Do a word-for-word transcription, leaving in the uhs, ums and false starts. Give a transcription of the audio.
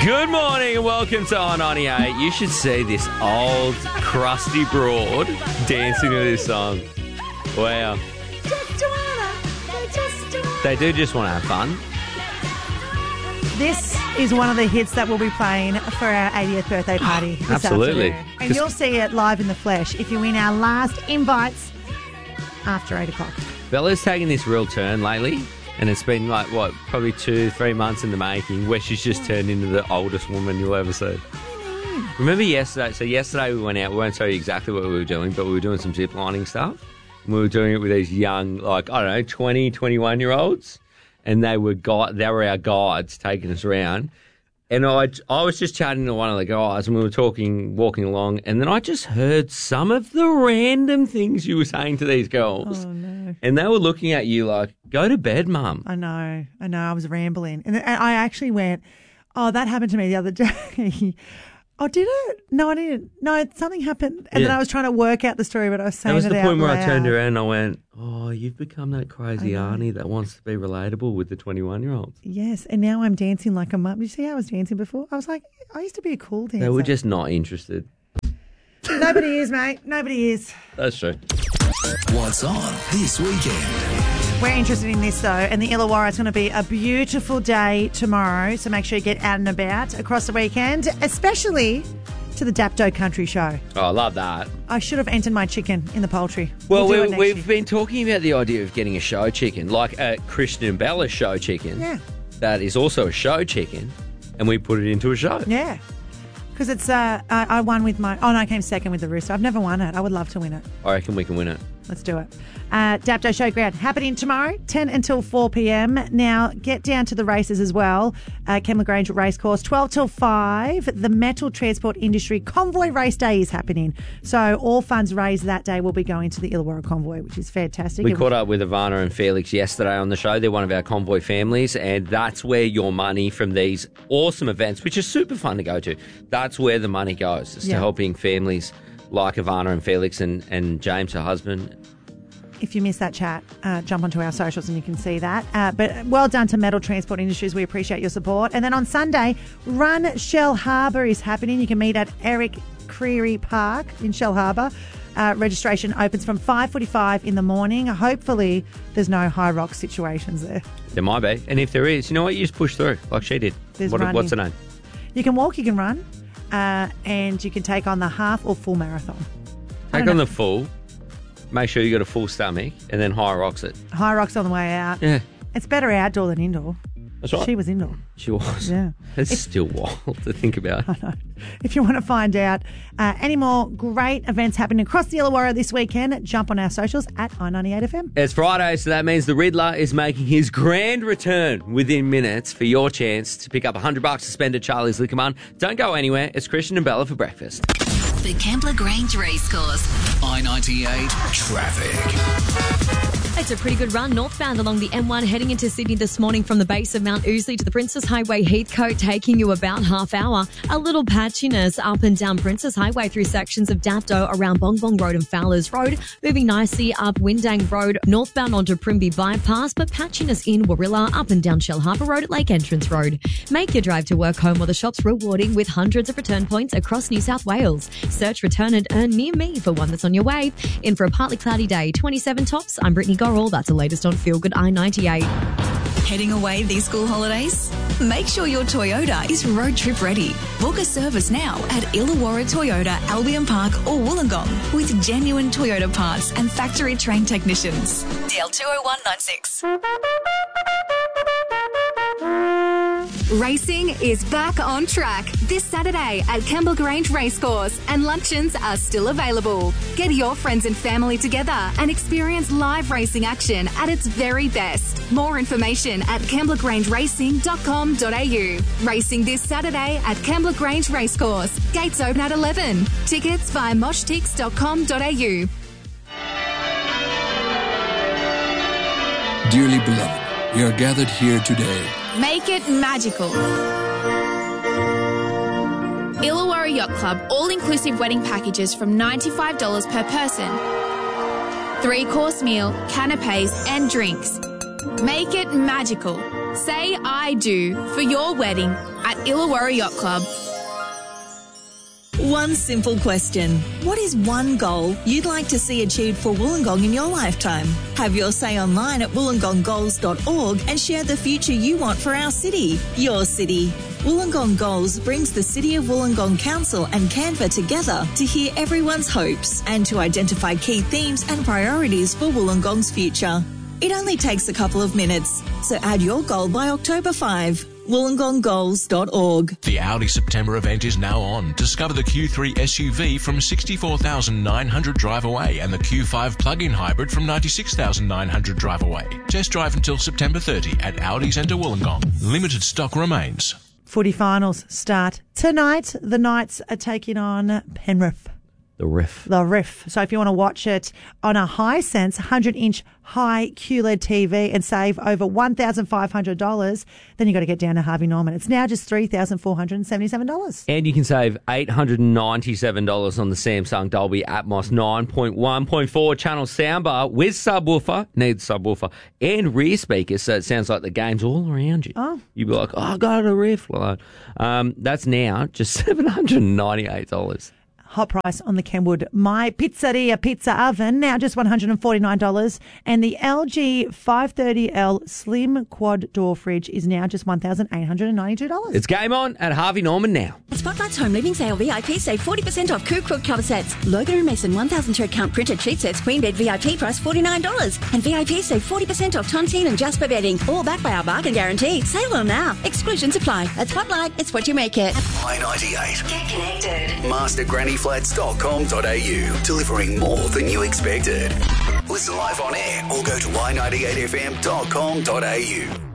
Good morning and welcome to I ninety-eight. You should see this old, crusty broad dancing to this song. Wow. They do just want to have fun. This is one of the hits that we'll be playing for our eightieth birthday party this Absolutely. afternoon. And you'll see it live in the flesh if you win our last invites after eight o'clock. Bella's taken this real turn lately, and it's been like, what, probably two, three months in the making, where she's just turned into the oldest woman you'll ever see. Remember yesterday? So yesterday we went out. We won't tell you exactly what we were doing, but we were doing some zip lining stuff. And we were doing it with these young, like, I don't know, twenty, twenty-one-year-olds. And they were gui- they were our guides taking us around. And I, I was just chatting to one of the guys, and we were talking, walking along, and then I just heard some of the random things you were saying to these girls. Oh, no. And they were looking at you like, go to bed, Mum. I know. I know. I was rambling. And I actually went, oh, that happened to me the other day. Oh, did it? No, I didn't. No, something happened. And Yeah. then I was trying to work out the story, but I was saying That was it the out point where I loud. turned around and I went, oh, you've become that crazy auntie that wants to be relatable with the twenty-one-year-olds. Yes, and now I'm dancing like a mum. Did you see how I was dancing before? I was like, I used to be a cool dancer. They were just not interested. Nobody is, mate. Nobody is. That's true. What's on this weekend? We're interested in this, though, and the Illawarra is going to be a beautiful day tomorrow, so make sure you get out and about across the weekend, especially to the Dapto Country Show. Oh, I love that. I should have entered my chicken in the poultry. Well, We'll do we, it next we've year. been talking about the idea of getting a show chicken, like a Christian and Bella show chicken. Yeah. That is also a show chicken, and we put it into a show. Yeah. Because it's, uh, I, I won with my, oh no, I came second with the Rooster. I've never won it. I would love to win it. I reckon we can win it. Let's do it. Uh, Dapto Showground happening tomorrow, ten until four p.m. Now, get down to the races as well. Uh, Kembla Grange Racecourse, twelve till five. The Metal Transport Industry Convoy Race Day is happening. So all funds raised that day will be going to the Illawarra Convoy, which is fantastic. We It- caught up with Ivana and Felix yesterday on the show. They're one of our convoy families, and that's where your money from these awesome events, which is super fun to go to, that's where the money goes. It's Yeah. to helping families like Ivana and Felix and, and James, her husband. If you missed that chat, uh, jump onto our socials and you can see that. Uh, but well done to Metal Transport Industries. We appreciate your support. And then on Sunday, Run Shell Harbour is happening. You can meet at Eric Creary Park in Shell Harbour. Uh, registration opens from five forty-five in the morning. Hopefully, there's no high rock situations there. There might be. And if there is, you know what? You just push through like she did. There's What, running. what's the name? You can walk, you can run, uh, and you can take on the half or full marathon. I Take don't on know. the full. Make sure you got a full stomach, and then high rocks it. High rock's on the way out. Yeah, It's better outdoor than indoor. that's right. She was indoor. She was. Yeah. It's still wild to think about. If you want to find out uh, any more great events happening across the Illawarra this weekend, jump on our socials at I ninety-eight F M. It's Friday, so that means the Riddler is making his grand return within minutes for your chance to pick up one hundred bucks to spend at Charlie's Liquor Mart. Don't go anywhere. It's Christian and Bella for breakfast. The Kembla Grange Racecourse. I ninety-eight Traffic. It's a pretty good run northbound along the M one heading into Sydney this morning from the base of Mount Ousley to the Princess Highway Heathcote, taking you about half hour. A little patchiness up and down Princess Highway through sections of Dapto around Bong Bong Road and Fowlers Road. Moving nicely up Windang Road northbound onto Primby Bypass, but patchiness in Warilla up and down Shell Harbour Road at Lake Entrance Road. Make your drive to work home or the shops rewarding with hundreds of return points across New South Wales. Search Return and Earn near me for one that's on your way. In for a partly cloudy day, twenty-seven tops. I'm Brittany Gorrell. That's the latest on Feel Good I ninety-eight. Heading away these school holidays? Make sure your Toyota is road trip ready. Book a service now at Illawarra Toyota, Albion Park or Wollongong with genuine Toyota parts and factory trained technicians. D L two oh one nine six. Racing is back on track this Saturday at Kembla Grange Racecourse, and luncheons are still available. Get your friends and family together and experience live racing action at its very best. More information at kembla grange racing dot com dot a u. Racing this Saturday at Kembla Grange Racecourse. Gates open at eleven. Tickets via mosh tix dot com dot a u. Dearly beloved, we are gathered here today. Make it magical. Illawarra Yacht Club all-inclusive wedding packages from ninety-five dollars per person. Three-course meal, canapes and drinks. Make it magical. Say I do for your wedding at Illawarra Yacht Club. One simple question. What is one goal you'd like to see achieved for Wollongong in your lifetime? Have your say online at wollongong goals dot org and share the future you want for our city, your city. Wollongong Goals brings the City of Wollongong Council and Canva together to hear everyone's hopes and to identify key themes and priorities for Wollongong's future. It only takes a couple of minutes, so add your goal by October fifth. wollongong goals dot org. The Audi September event is now on. Discover the Q three S U V from sixty-four thousand nine hundred drive away and the Q five plug-in hybrid from ninety-six thousand nine hundred drive away. Test drive until September thirtieth at Audi Centre Wollongong. Limited stock remains. Footy finals start tonight. The Knights are taking on Penrith. The Riff. The Riff. So if you want to watch it on a Hisense one hundred inch high Q L E D T V and save over one thousand five hundred dollars, then you've got to get down to Harvey Norman. It's now just three thousand four hundred seventy-seven dollars. And you can save eight hundred ninety-seven dollars on the Samsung Dolby Atmos nine point one point four channel soundbar with subwoofer, needs subwoofer, and rear speakers, so it sounds like the game's all around you. Oh. You'd be like, oh, I got a Riff. Like, um, that's now just seven hundred ninety-eight dollars. Hot price on the Kenwood My Pizzeria Pizza Oven, now just one hundred forty-nine dollars. And the L G five thirty L Slim Quad Door Fridge is now just one thousand eight hundred ninety-two dollars. It's game on at Harvey Norman now. Spotlight's Home Living Sale V I P save forty percent off Cool Quilt cover sets. Logan and Mason one thousand thread count printed sheet sets Queen Bed V I P price forty-nine dollars. And V I P save forty percent off Tontine and Jasper bedding. All backed by our bargain guarantee. Sale on now. Exclusions apply. At Spotlight, it's what you make it. Y ninety-eight. Get connected. master granny flats dot com dot a u. Delivering more than you expected. Listen live on air or go to y ninety-eight f m dot com dot a u.